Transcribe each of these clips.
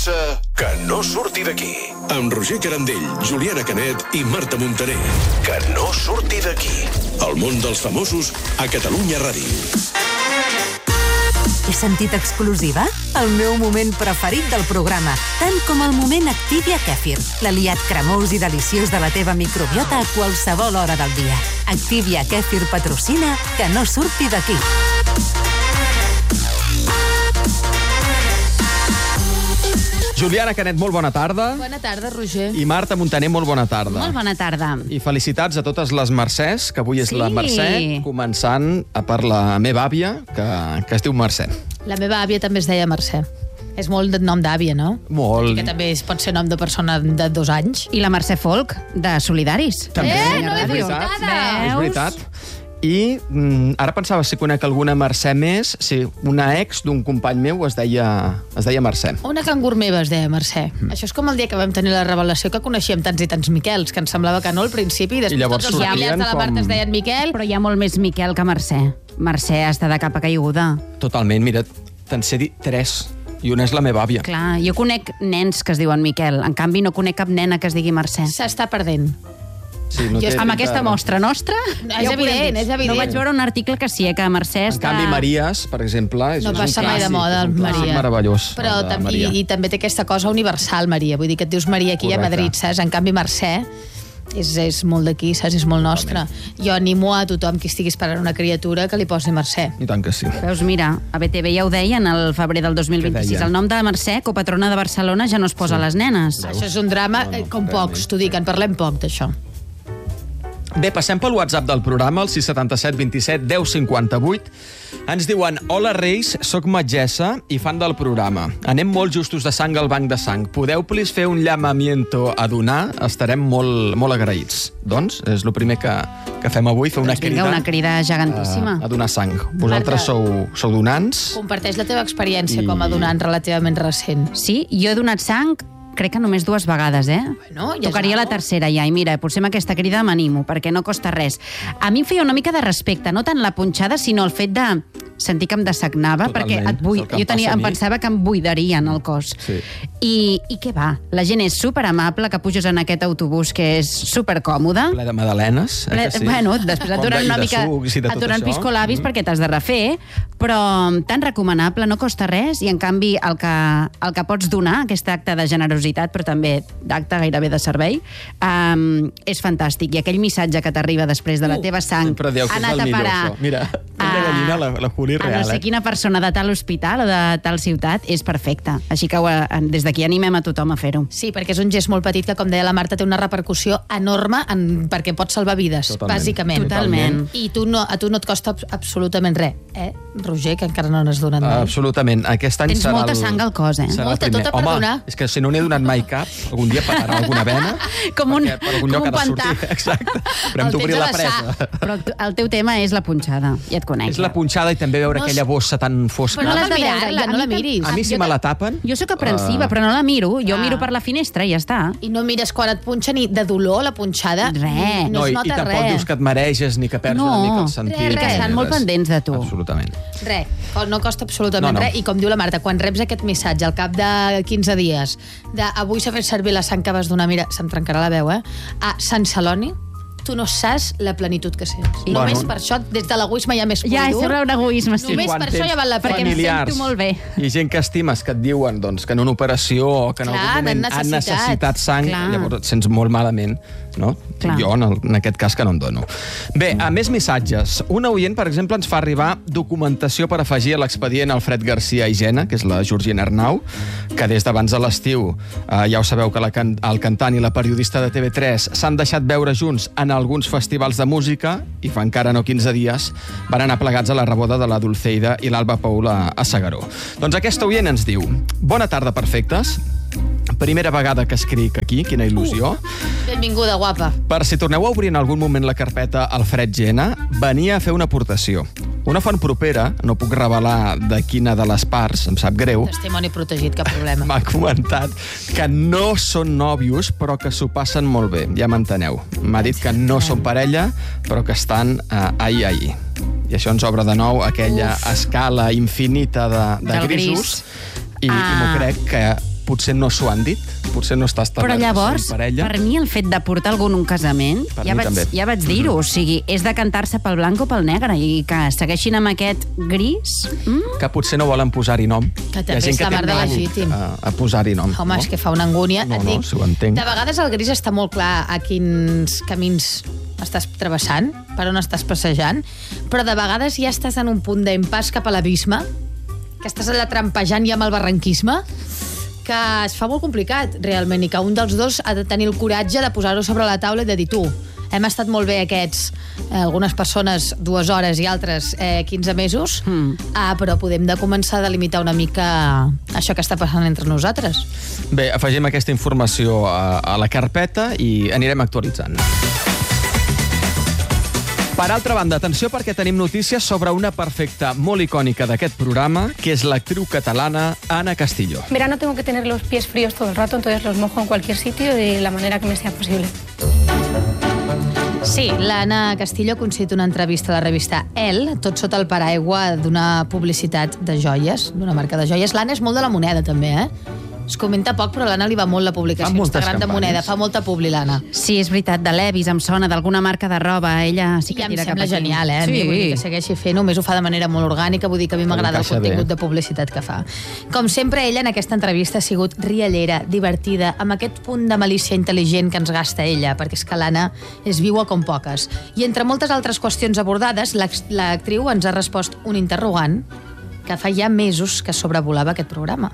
comença Que no surti d'aquí. Amb Roger Carandell, Juliana Canet i Marta Montaner. Que no surti d'aquí. El món dels famosos a Catalunya Ràdio. He sentit exclusiva? El meu moment preferit del programa, tant com el moment Activia Kefir, l'aliat cremós i deliciós de la teva microbiota a qualsevol hora del dia. Activia Kefir patrocina Que no surti d'aquí. Juliana Canet, molt bona tarda. Bona tarda, Roger. I Marta Montaner, molt bona tarda. Molt bona tarda. I felicitats a totes les Mercès, que avui és la Mercè, començant per la meva àvia, que es diu Mercè. La meva àvia també es deia Mercè. És molt de nom d'àvia, no? Molt. Que també pot ser nom de persona de 2 anys. I la Mercè Folk, de Solidaris. També. No és veritat. És veritat. I ara pensava si conec alguna Mercè més. Sí, una ex d'un company meu es deia Mercè. Una cangur meva es deia Mercè. Això és com el dia que vam tenir la revelació que coneixíem tants i tants Miquels, que ens semblava que no al principi, i després llavors tots els familiars de la Marta es deien Miquel. Però hi ha molt més Miquel que Mercè. Mercè està de capa caiguda. Totalment, mira, te'n sé dir 3. I una és la meva àvia. Clar, jo conec nens que es diuen Miquel. En canvi, no conec cap nena que es digui Mercè. S'està perdent. Sí, no Amb aquesta mostra nostra... És evident, és evident. No vaig veure un article que sí, que Mercè En està... canvi, Maries, per exemple... No passa mai de moda, el Maria. Meravellós. Però i també té aquesta cosa universal, Maria. Vull dir que et dius Maria aquí a Madrid, saps? En canvi, Mercè és molt d'aquí, saps? És molt nostre. Jo animo a tothom que estigui esperant una criatura que li posi Mercè. I tant que sí. Veus, mira, a BTV ja ho deien el febrer del 2026. El nom de Mercè, copatrona de Barcelona, ja no es posa a les nenes. Això és un drama, com pocs, t'ho dic, en parlem poc d'això. Bé, passem pel WhatsApp del programa, el 677 27 10 58. Ens diuen: hola Reis, soc metgessa i fan del programa. Anem molt justos de sang al banc de sang. Podeu, please, fer un llamamiento a donar? Estarem molt agraïts. Doncs és el primer que fem avui, fer una crida. Una crida gegantíssima. A donar sang. Vosaltres sou donants? Comparteix la teva experiència com a donant relativament recent. Sí, jo he donat sang, crec que només 2 vegades, Bueno, ja tocaria la tercera ja, i mira, potser amb aquesta crida m'animo, perquè no costa res. A mi em feia una mica de respecte, no tant la punxada, sinó el fet de sentir que em dessagnava, perquè em pensava que em buidarien el cos. Sí. I què va? La gent és superamable, que puges en aquest autobús que és supercòmode. Ple de magdalenes, que sí? Bueno, després et donen una mica... Et donen piscolabis perquè t'has de refer, però tan recomanable, no costa res, i en canvi el que pots donar, aquest acte de generositat, però també d'acte gairebé de servei, és fantàstic. I aquell missatge que t'arriba després de la teva sang sempre dieu que és el millor, això. Mira, la gallina, la Juli real. A no sé quina persona de tal hospital o de tal ciutat, és perfecte. Així que des d'aquí animem a tothom a fer-ho. Sí, perquè és un gest molt petit que, com deia la Marta, té una repercussió enorme perquè pot salvar vides, bàsicament. Totalment. I a tu no et costa absolutament res, Roger, que encara no n'has donat mai. Absolutament. Aquest any tens molta sang al cos, Molta, tota per donar. És que si no n'he donat mai cap, algun dia patarà alguna vena. Com un pantà. Exacte. Però hem d'obrir la presa. Però el teu tema és la punxada, ja et conec. És la punxada i també veure aquella bossa tan fosca. Però no l'has de veure, no la miris. A mi si me la tapen... Jo sóc aprensiva, però no la miro. Jo miro per la finestra i ja està. I no mires quan et punxa ni de dolor la punxada. Res. No es nota res. I tampoc dius que et mareges ni que perds una mica el sentit. I que estan molt pendents de tu. Absolutament. Res, no costa absolutament res. I com diu la Marta, quan reps aquest missatge al cap de 15 dies avui s'ha fet servir la sang que vas donar, mira, se'm trencarà la veu, a Sant Celoni, tu no saps la plenitud que sents. Només per això, des de l'egoisme ja més pur. Ja, és sobre un egoisme. Només per això ja val la pena. Perquè em sento molt bé. I gent que estimes que et diuen que en una operació o que en algun moment han necessitat sang, llavors et sents molt malament, no? Jo, en aquest cas, que no en dono. Bé, a més missatges. Un oient, per exemple, ens fa arribar documentació per afegir a l'expedient Alfred García i Jena, que és la Georgina Arnau, que des d'abans de l'estiu, ja ho sabeu, que el cantant i la periodista de TV3 s'han deixat veure junts en alguns festivals de música i fa encara no 15 dies van anar plegats a la reboda de la Dulceida i l'Alba Paula a Segaró. Doncs aquest oient ens diu: bona tarda, perfectes. Primera vegada que escric aquí, quina il·lusió. Benvinguda, guapa. Per si torneu a obrir en algun moment la carpeta Alfred Jena, venia a fer una aportació. Una font propera, no puc revelar de quina de les parts, em sap greu, testimoni protegit, cap problema, m'ha comentat que no són nòvios, però que s'ho passen molt bé, ja m'enteneu. M'ha dit que no són parella, però que estan ai. I això ens obre de nou aquella escala infinita de grisos, i m'ho crec, que potser no s'ho han dit, potser no està establert. Però llavors, per mi, el fet de portar algú en un casament, ja vaig dir-ho, o sigui, és de cantar-se pel blanc o pel negre, i que segueixin amb aquest gris... Que potser no volen posar-hi nom. Que també és la mar de legítim. A posar-hi nom. Home, és que fa una angúnia. No, si ho entenc. De vegades el gris està molt clar a quins camins estàs travessant, per on estàs passejant, però de vegades ja estàs en un punt d'impàs cap a l'abisme, que estàs allà trampejant ja amb el barranquisme, que es fa molt complicat, realment, i que un dels dos ha de tenir el coratge de posar-ho sobre la taula i de dir, tu, hem estat molt bé aquests, algunes persones 2 hores i altres 15 mesos, però podem de començar a delimitar una mica això que està passant entre nosaltres. Bé, afegim aquesta informació a la carpeta i anirem actualitzant. Per altra banda, atenció perquè tenim notícies sobre una perfecta molt icònica d'aquest programa, que és l'actriu catalana Ana Castillo. En verano tengo que tener los pies fríos todo el rato, entonces los mojo en cualquier sitio de la manera que me sea posible. Sí, l'Anna Castillo ha concedit una entrevista a la revista Elle, tot sota el paraigua d'una publicitat de joies, d'una marca de joies. L'Anna és molt de la moneda, també, Es comenta poc, però a l'Anna li va molt la publicació Instagram de moneda. Fa molta publi, l'Anna. Sí, és veritat, de Levi's, em sona, d'alguna marca de roba. Ella sí que tira cap aquí. I em sembla genial, Sí. Vull dir que segueixi fent, només ho fa de manera molt orgànica, vull dir que a mi m'agrada el contingut de publicitat que fa. Com sempre, ella en aquesta entrevista ha sigut riallera, divertida, amb aquest punt de malícia intel·ligent que ens gasta ella, perquè és que l'Anna és viua com poques. I entre moltes altres qüestions abordades, l'actriu ens ha respost un interrogant que fa ja mesos que sobrevolava aquest programa.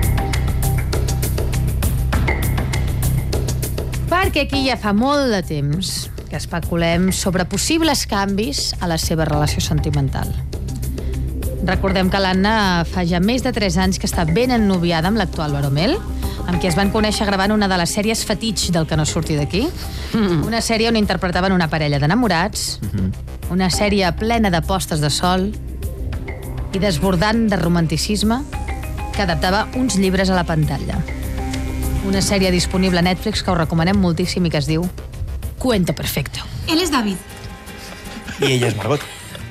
Perquè aquí ja fa molt de temps que especulem sobre possibles canvis a la seva relació sentimental. Recordem que l'Anna fa ja més de 3 anys que està ben ennoviada amb l'actual Baromel, amb qui es van conèixer gravant una de les sèries fetitx del Que no surti d'aquí. Una sèrie on interpretaven una parella d'enamorats, una sèrie plena de postes de sol i desbordant de romanticisme que adaptava uns llibres a la pantalla. Una sèrie disponible a Netflix que us recomanem moltíssim i que es diu Cuento Perfecto. Él es David. Y ella es Margot.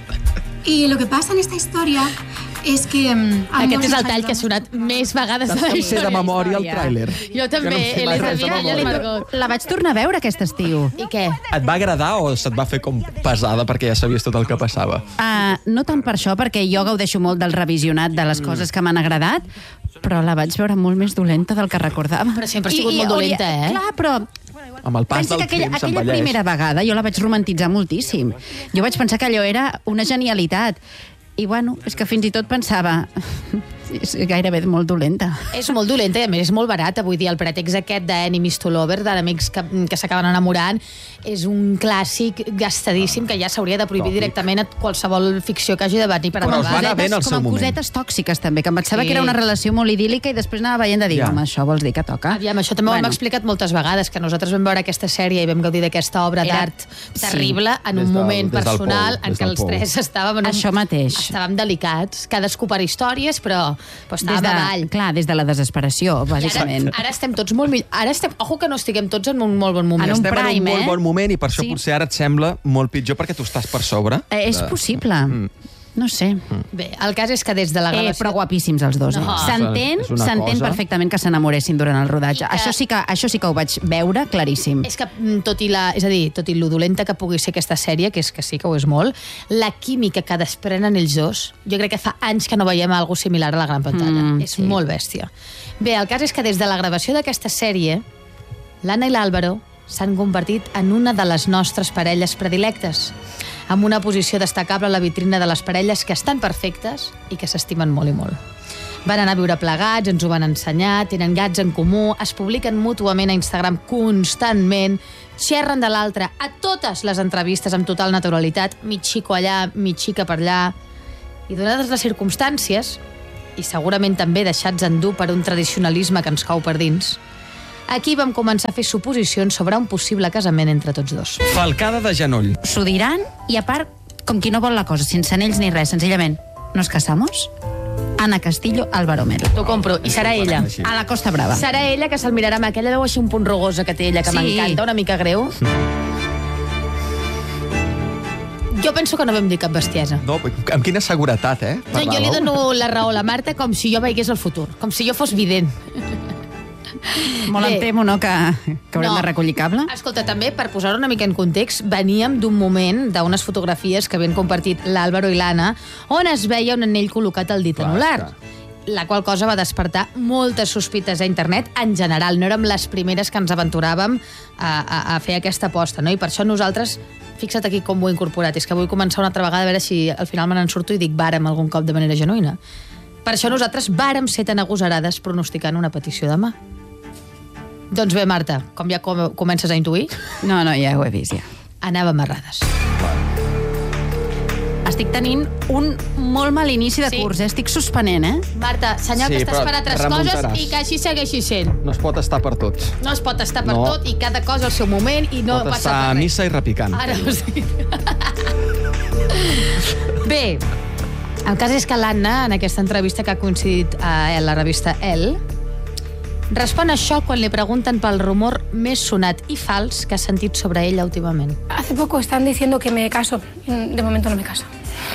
Y lo que pasa en esta historia es que... Aquest és el tall que ha sonat més vegades de la història. Sé de memòria el tràiler. Jo també, ell és David, ella és Margot. La vaig tornar a veure aquest estiu. I què? Et va agradar o se't va fer com pesada perquè ja sabies tot el que passava? No tant per això, perquè jo gaudeixo molt del revisionat de les coses que m'han agradat, però la vaig veure molt més dolenta del que recordava. Però sempre ha sigut molt dolenta, Clar, però... Amb el pas del temps aquella primera vegada jo la vaig romantitzar moltíssim. Jo vaig pensar que allò era una genialitat. I bueno, és que fins i tot pensava... És gairebé molt dolenta. És molt dolenta i a més és molt barata. Vull dir, el pretext aquest d'Enemies to Lovers, d'amics que s'acaben enamorant, és un clàssic gastadíssim que ja s'hauria de prohibir directament a qualsevol ficció que hagi de venir per endavant. Però us va anar bé en el seu moment. Com cosetes tòxiques també, que em pensava que era una relació molt idíl·lica i després anava veient de dir, home, això vols dir que toca? Aviam, això també ho hem explicat moltes vegades, que nosaltres vam veure aquesta sèrie i vam gaudir d'aquesta obra d'art terrible en un moment personal en què els tres estàvem delicats. Cadascú per històries, però estàvem avall. Clar, des de la desesperació, bàsicament. Ara estem tots molt millor. Ojo que no estiguem tots en un molt bon moment. En un prime, en un molt bon moment i per això potser ara et sembla molt pitjor perquè tu estàs per sobre. És possible. No sé. Bé, el cas és que des de la gravació... Però guapíssims els dos. S'entén perfectament que s'enamoressin durant el rodatge. Això sí que ho vaig veure claríssim. És que, tot i lo dolenta que pugui ser aquesta sèrie, que és que sí que ho és molt, la química que desprenen ells dos, jo crec que fa anys que no veiem alguna similar a la gran pantalla. És molt bèstia. Bé, el cas és que des de la gravació d'aquesta sèrie, l'Anna i l'Àlvaro s'han convertit en una de les nostres parelles predilectes, amb una posició destacable a la vitrina de les parelles que estan perfectes i que s'estimen molt i molt. Van anar a viure plegats, ens ho van ensenyar, tenen gats en comú, es publiquen mútuament a Instagram constantment, xerren de l'altre a totes les entrevistes amb total naturalitat, mig xico allà, mig xica per allà. I donades les circumstàncies, i segurament també deixats endur per un tradicionalisme que ens cau per dins, aquí vam començar a fer suposicions sobre un possible casament entre tots dos. Falcada de genoll. S'ho diran, i a part, com qui no vol la cosa, sense anells ni res, senzillament. ¿Nos casamos? Ana Castillo, Álvaro Melo. T'ho compro, i serà ella. A la Costa Brava. Serà ella que se'l mirarà amb aquella veu així un punt rugosa que té ella, que m'encanta, una mica greu. Jo penso que no vam dir cap bestiesa. No, amb quina seguretat, Jo li dono la raó a la Marta com si jo veiés el futur, com si jo fos vident. Molt em temo, no?, que haurem de recollir cable. Escolta, també, per posar-ho una mica en context, veníem d'un moment, d'unes fotografies que havien compartit l'Àlvaro i l'Anna, on es veia un anell col·locat al dit anular. La qual cosa va despertar moltes sospites a internet en general. No érem les primeres que ens aventuràvem a fer aquesta aposta, no? I per això nosaltres, fixa't aquí com ho he incorporat, és que vull començar una altra vegada a veure si al final me n'en surto i dic vàrem algun cop de manera genuïna. Per això nosaltres vàrem ser tan agosarades pronosticant una petició demà. Doncs bé, Marta, com ja comences a intuir... No, ja ho he vist, ja. Anàvem errades. Estic tenint un molt mal inici de curs, estic suspenent, Marta, senyal que estàs per altres coses i que així segueixi sent. No es pot estar per tot. No es pot estar per tot i cada cosa al seu moment i no passa per res. Pot estar a missa i repicant. Ara ho sé. Bé, el cas és que l'Anna, en aquesta entrevista que ha coincidit a la revista Elle, respon això quan li pregunten pel rumor més sonat i fals que ha sentit sobre ella últimament. Hace poco están diciendo que me caso. De momento no me caso.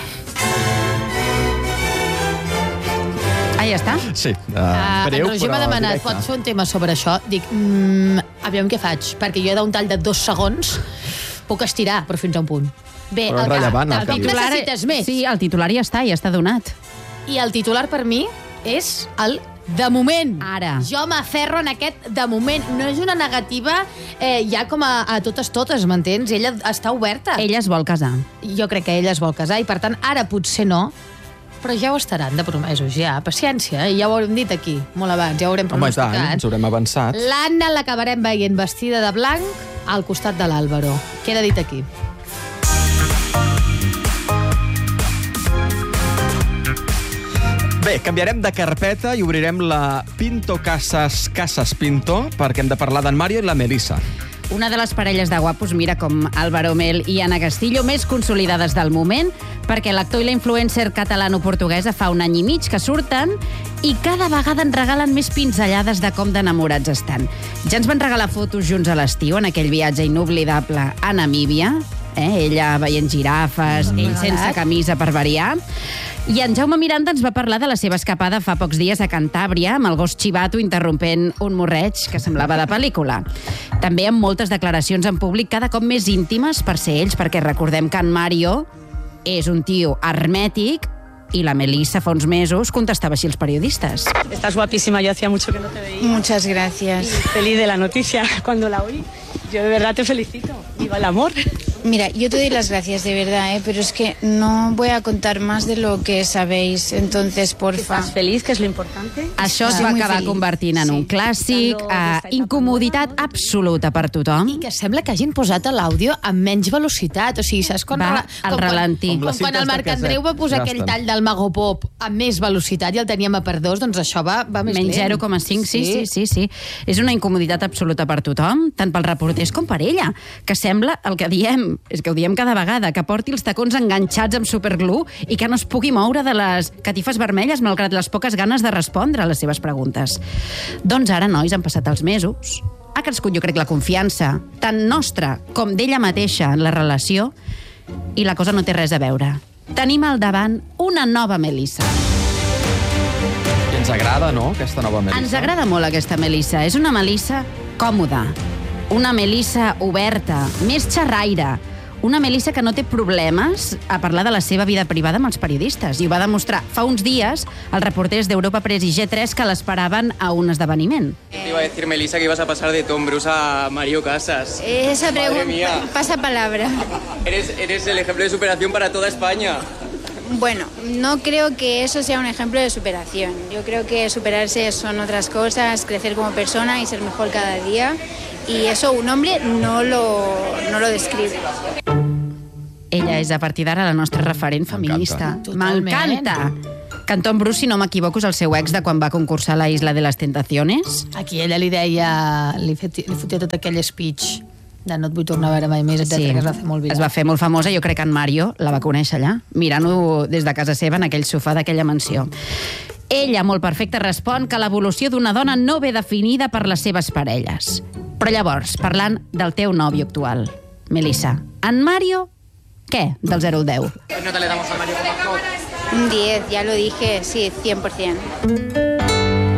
Ah, ja està? Sí. En Roger m'ha demanat, pots fer un tema sobre això? Dic, aviam què faig, perquè jo d'un tall de 2 segons puc estirar, però fins a un punt. Bé, però rellevant, el titular necessites més. Sí, el titular ja està donat. I el titular per mi és el de moment. Ara. Jo m'aferro en aquest de moment. No és una negativa ja com a totes, m'entens? Ella està oberta. Ella es vol casar. Jo crec que ella es vol casar i, per tant, ara potser no, però ja ho estaran de promesos, ja. Paciència, ja ho haurem dit aquí, molt abans, ja ho haurem pronosticat. Home, i tant, ens haurem avançat. L'Anna l'acabarem veient vestida de blanc al costat de l'Àlvaro. Queda dit aquí. Bé, canviarem de carpeta i obrirem la Pinto Casas Pinto perquè hem de parlar d'en Mario i la Melissa. Una de les parelles de guapos, mira, com Álvaro Mel i Ana Castillo, més consolidades del moment, perquè l'actor i la influencer catalano-portuguesa fa 1 any i mig que surten i cada vegada en regalen més pinzellades de com d'enamorats estan. Ja ens van regalar fotos junts a l'estiu, en aquell viatge inoblidable a Namíbia, ella veient girafes, ell sense camisa per variar. I en Jaume Miranda ens va parlar de la seva escapada fa pocs dies a Cantàbria, amb el gos Chivato interrompent un morreig que semblava de pel·lícula. També amb moltes declaracions en públic cada cop més íntimes per ser ells, perquè recordem que en Mario és un tio hermètic y la Melissa fa uns mesos contestava així als periodistes. Estás guapísima, yo hacía mucho que no te veía. Muchas gracias. Feliz de la noticia cuando la oí. Yo de verdad te felicito. Viva el amor. Mira, yo te doy las gracias de verdad, pero es que no voy a contar más de lo que sabéis, entonces, porfa. ¿Estás feliz, que és lo importante? Això es va acabar convertint en un clàssic, incomoditat absoluta per tothom. I que sembla que hagin posat l'àudio amb menys velocitat, o sigui, saps quan... Va al ralentí. Com quan el Marc Andreu va posar aquell tall del Mago Pop amb més velocitat i el teníem a per 2, doncs això va més lent. Menys 0,5, sí. És una incomoditat absoluta per tothom, tant pels reporters com per ella, que sembla el que diem, és que ho diem cada vegada, que porti els tacons enganxats amb superglue i que no es pugui moure de les catifes vermelles malgrat les poques ganes de respondre a les seves preguntes. Doncs ara, nois, han passat els mesos, ha crescut, jo crec, la confiança, tant nostra com d'ella mateixa en la relació, i la cosa no té res a veure. Tenim al davant una nova Melissa. I ens agrada, no?, aquesta nova Melissa. Ens agrada molt aquesta Melissa. És una Melissa còmoda, una Melissa oberta, més xerraire, una Melissa que no té problemes a parlar de la seva vida privada amb els periodistes. I ho va demostrar fa uns dies els reporters d'Europa Press i G3 que l'esperaven a un esdeveniment. Te iba a decir, Melissa, que ibas a pasar de Tom Bruce a Mario Casas. Esa pregunta pasa palabra. Eres el ejemplo de superación para toda España. Bueno, no creo que eso sea un ejemplo de superación. Yo creo que superarse son otras cosas, crecer como persona y ser mejor cada día. Y eso un hombre no lo describe. Ella és, a partir d'ara, la nostra referent feminista. M'encanta! Que en Tom Bruce, si no m'equivoco, és el seu ex de quan va concursar a la Isla de las Tentaciones. Aquí ella li deia... Li fotia tot aquell speech de no et vull tornar a veure mai més, etc. Sí, que es va fer molt viral. Es va fer molt famosa. Jo crec que en Mario la va conèixer allà, mirant-ho des de casa seva en aquell sofà d'aquella mansió. Ella, molt perfecta, respon que l'evolució d'una dona no ve definida per les seves parelles. Però llavors, parlant del teu nòvio actual, Melissa, en Mario, què, del 0 al 10? ¿Qué nota le damos a Mario como actor? Un 10, ya lo dije, sí, 100%. Clar,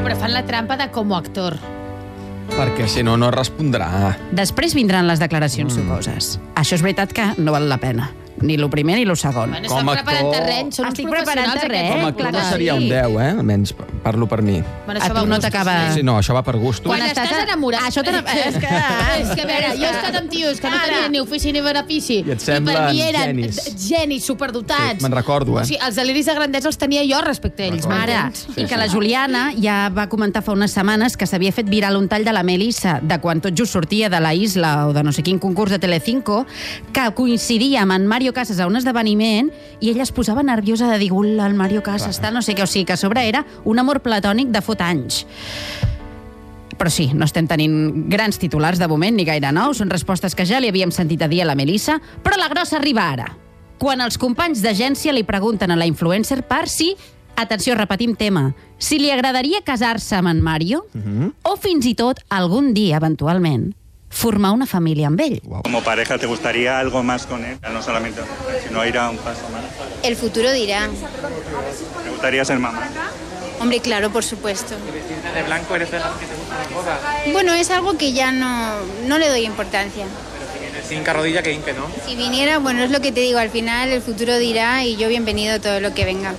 però fan la trampa de com a actor. Perquè si no, no respondrà. Després vindran les declaracions sucoses. Això és veritat que no val la pena. Ni lo primer ni lo segon. Bueno, estan preparant terreny, són uns professionals. Com a actor no seria un 10, almenys parlo per mi. Bueno, a tu no t'acaba... Sí, no, això va per gustos. Quan estàs enamorat... Això és que, a veure, jo he estat amb tios que no tenien ni ofici ni benefici. I et semblen genis. Genis superdotats. Sí, me'n recordo, O sigui, els deliris de grandesa els tenia jo respecte a ells. Ara, i que la Juliana ja va comentar fa unes setmanes que s'havia fet viral un tall de la Melissa de quan tot just sortia de la Isla o de no sé quin concurs de Telecinco, que coincidia amb en Mario Casas a un esdeveniment i ella es posava nerviosa de dir el Mario Casas està no sé què, o sigui que a sobre era un amor platònic de fot anys. Però sí, no estem tenint grans titulars de moment, ni gaire nous, són respostes que ja li havíem sentit a dir a la Melissa, però la grossa arriba ara, quan els companys d'agència li pregunten a la influencer per si, atenció, repetim tema, si li agradaria casar-se amb en Mario o fins i tot algun dia, eventualment, formar una família amb ell. Como pareja, ¿te gustaría algo más con él? No solamente, sino ir a un paso más. El futuro dirá. ¿Te gustaría ser mamá? Hombre, claro, por supuesto. ¿De blanco eres de las que te gustan las bodas? Bueno, es algo que ya no le doy importancia. Pero si vienes sin carrodilla, que inque, ¿no? Si viniera, bueno, es lo que te digo, al final el futuro dirá y yo bienvenido todo lo que venga.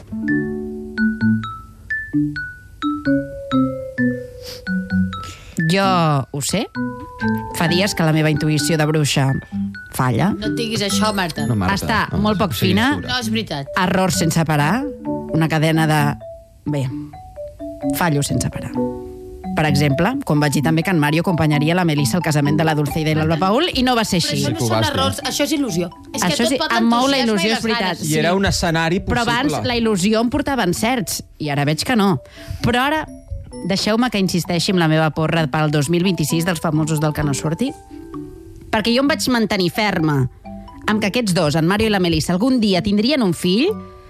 Jo ho sé. Fa dies que la meva intuïció de bruixa falla. No et diguis això, Marta. No, Marta, Està no, molt poc fina. No, és veritat. Errors sense parar. Una cadena de... Bé, fallos sense parar. Per exemple, quan vaig dir també que en Mario acompanyaria la Melissa al casament de la Dulce i de l'Alba Paul, i no va ser així. Però això no són errors, això és il·lusió. És que això tot pot em mou la l'entusiasme il·lusió, i és les veritat. ganes. I era un escenari possible. Però abans la il·lusió em portava encerts, i ara veig que no. Però ara, deixeu-me que insisteixi amb la meva porra pel 2026 dels famosos del que no surti. Perquè jo em vaig mantenir ferma amb que aquests dos, en Mario i la Melissa, algun dia tindrien un fill,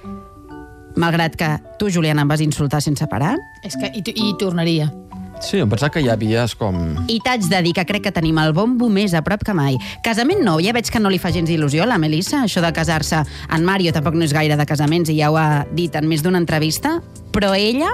malgrat que tu, Juliana, em vas insultar sense parar. És que i tornaria. Sí, em pensava que hi havies com... I t'haig de dir que crec que tenim el bombo més a prop que mai. Casament nou, ja veig que no li fa gens il·lusió a la Melissa, això de casar-se. En Mario tampoc no és gaire de casaments i ja ho ha dit en més d'una entrevista, però ella...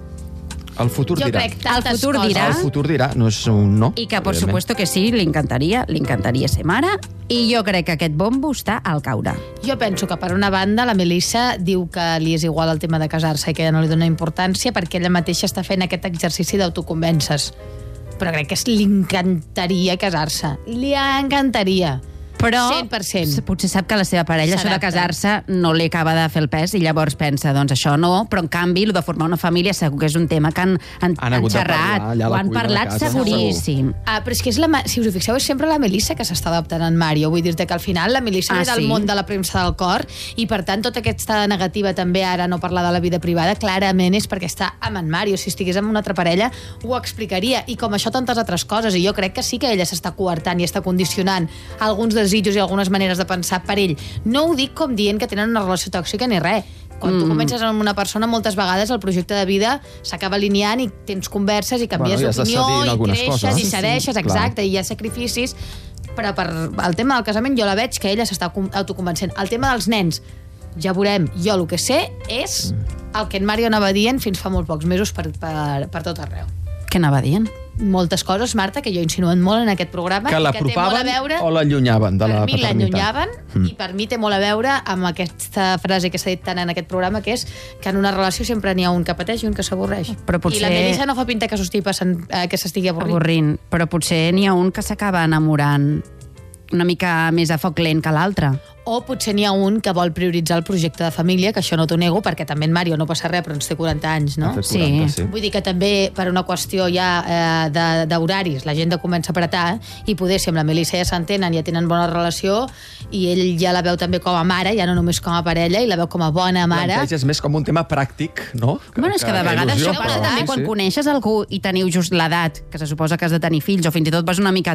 El futur dirà. Jo crec tantes coses. El futur dirà, no és un no. I que, por supuesto que sí, li encantaria ser mare, i jo crec que aquest bombo està al caure. Jo penso que, per una banda, la Melissa diu que li és igual el tema de casar-se i que no li dona importància perquè ella mateixa està fent aquest exercici d'autoconvèncer-se. Però crec que li encantaria casar-se. Li encantaria. Però 100%. Potser sap que la seva parella, això de casar-se, no li acaba de fer el pes i llavors pensa, doncs això no, però en canvi, el de formar una família segur que és un tema que han xerrat. Ho han parlat seguríssim. Però és que si us ho fixeu, és sempre la Melissa que s'està adaptant en Mario. Vull dir-te que al final la Melissa ve del món de la premsa del cor i per tant tota aquesta negativa també ara no parlar de la vida privada clarament és perquè està amb en Mario. Si estigués amb una altra parella ho explicaria, i com això tantes altres coses, i jo crec que sí que ella s'està coartant i està condicionant alguns desitjos i algunes maneres de pensar per ell. No ho dic com dient que tenen una relació tòxica ni res. Quan tu comences amb una persona, moltes vegades el projecte de vida s'acaba alineant i tens converses i canvies d'opinió i creixes i cedeixes, exacte, i hi ha sacrificis. Però per el tema del casament jo la veig que ella s'està autoconvencent. El tema dels nens, ja veurem. Jo el que sé és el que en Mario anava dient fins fa molt pocs mesos per tot arreu. Què anava dient? Moltes coses, Marta, que jo he insinuat molt en aquest programa. Que l'apropaven o l'allunyaven de la paternitat? Per mi l'allunyaven i per mi té molt a veure amb aquesta frase que s'ha dit tant en aquest programa, que és que en una relació sempre n'hi ha un que pateix i un que s'avorreix. I la Melissa no fa pinta que s'estigui avorrint. Però potser n'hi ha un que s'acaba enamorant una mica més a foc lent que l'altre. O potser n'hi ha un que vol prioritzar el projecte de família, que això no t'ho nego, perquè també en Mario no passa res, però ens té 40 anys, no? Sí. Vull dir que també per una qüestió ja d'horaris, la gent comença a apretar, i poder, si amb la Melissa ja s'entenen, ja tenen bona relació, i ell ja la veu també com a mare, ja no només com a parella, i la veu com a bona mare. Planteges més com un tema pràctic, no? Bueno, és que de vegades això passa també quan coneixes algú i teniu just l'edat, que se suposa que has de tenir fills, o fins i tot vas una mica